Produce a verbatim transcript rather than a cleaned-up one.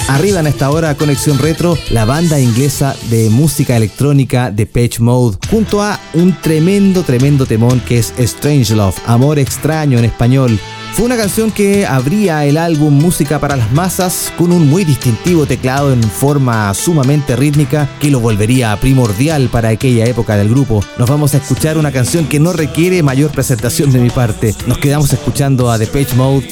Arriba en esta hora Conexión Retro, la banda inglesa de música electrónica Depeche Mode, junto a un tremendo, tremendo temón que es Strange Love, Amor Extraño en español. Fue una canción que abría el álbum Música para las Masas con un muy distintivo teclado en forma sumamente rítmica que lo volvería primordial para aquella época del grupo. Nos vamos a escuchar una canción que no requiere mayor presentación de mi parte. Nos quedamos escuchando a Depeche Mode